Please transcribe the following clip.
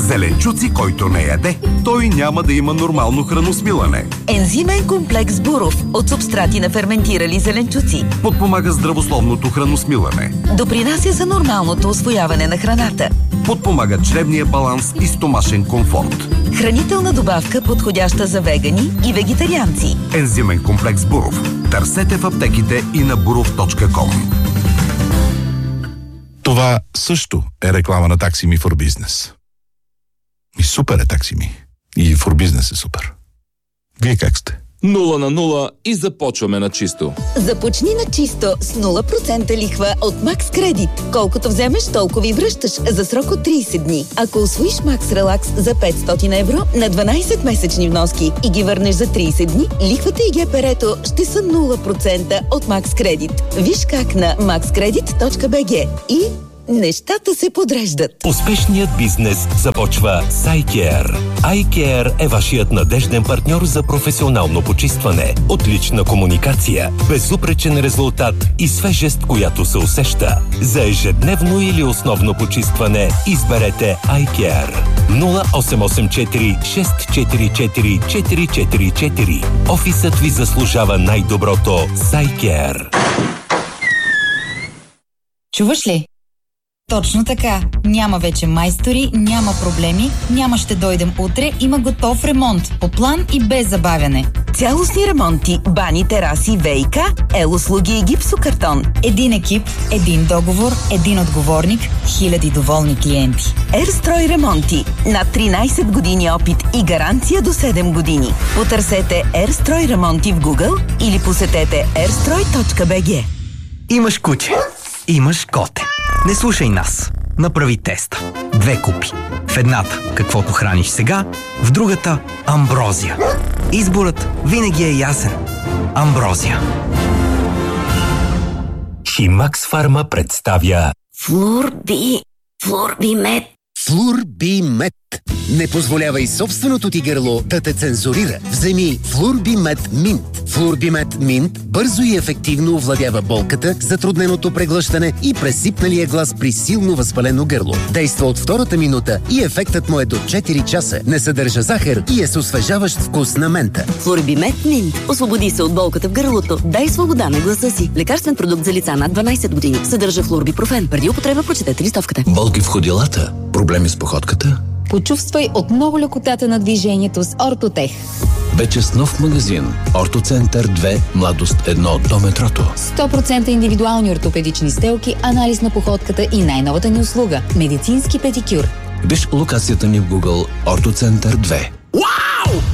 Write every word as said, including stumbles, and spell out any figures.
Зеленчуци, който не яде, той няма да има нормално храносмилане. Ензимен комплекс Буров от субстрати на ферментирали зеленчуци Подпомага здравословното храносмилане. допринася за нормалното усвояване на храната. Подпомага чревния баланс и стомашен комфорт. Хранителна добавка, подходяща за вегани и вегетарианци. Ензимен комплекс Буров. Търсете в аптеките и на буров точка ком. Това също е реклама на Taxi Me for Business. И супер е Taxi Me. И for Business е супер. Вие как сте? Нула на нула и започваме на чисто. Започни на чисто с нула процента лихва от Max Credit. Колкото вземеш, толкова и връщаш за срок от трийсет дни. Ако усвоиш Max Relax за петстотин евро на дванайсет месечни вноски и ги върнеш за трийсет дни, лихвата и ГПР-то ще са нула процента от Max Credit. Виж как на макс кредит точка би джи и нещата се подреждат. Успешният бизнес започва с iCare. iCare е вашият надежден партньор за професионално почистване, отлична комуникация, безупречен резултат и свежест, която се усеща. За ежедневно или основно почистване изберете iCare. нула осем осем четири шест четири четири четири четири четири. Офисът ви заслужава най-доброто с iCare. Чуваш ли? Точно така. Няма вече майстори, няма проблеми, няма ще дойдем утре, има готов ремонт. По план и без забавяне. Цялостни ремонти, бани, тераси, ВиК, ел-услуги и гипсокартон. Един екип, един договор, един отговорник, хиляди доволни клиенти. Ерстрой ремонти. Над тринайсет години опит и гаранция до седем години. Потърсете Ерстрой ремонти в Google или посетете ерстрой точка би джи. Имаш куче. Имаш коте. Не слушай нас. Направи теста. Две купи. В едната каквото храниш сега, в другата амброзия. Изборът винаги е ясен. Амброзия. Химакс Фарма представя Флурби. Флурбимет. Флурбимет. Не позволявай собственото ти гърло да те цензурира. Вземи Флурбимет Минт. Флурбимет Минт бързо и ефективно овладява болката, затрудненото преглъщане и пресипналия глас при силно възпалено гърло. Действа от втората минута и ефектът му е до четири часа. Не съдържа захар и е с освежаващ вкус на мента. Флурбимет Минт. Освободи се от болката в гърлото. Дай свобода на гласа си. Лекарствен продукт за лица над дванайсет години. Съдържа флурбипрофен. Преди употреба прочетете листовката. Болки в ходилата? Проблеми с походката? Почувствай отново лекотата на движението с Ортотех. Вече с нов магазин. Ортоцентър две, младост едно до метрото. сто процента индивидуални ортопедични сделки, анализ на походката и най-новата ни услуга – медицински педикюр. Виж локацията ни в Google Ортоцентър две.